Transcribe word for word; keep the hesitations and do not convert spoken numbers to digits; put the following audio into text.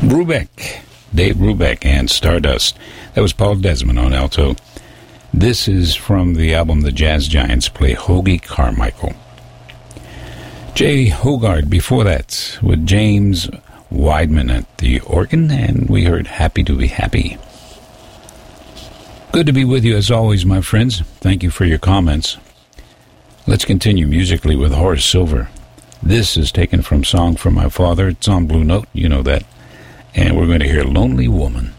Brubeck, Dave Brubeck and Stardust. That was Paul Desmond on alto. This is from the album The Jazz Giants Play Hoagie Carmichael. Jay Hogarth before that with James Weidman at the organ, and we heard Happy to Be Happy. Good to be with you as always, my friends. Thank you for your comments. Let's continue musically with Horace Silver. This is taken from Song for My Father. It's on Blue Note, you know that. And we're going to hear Lonely Woman.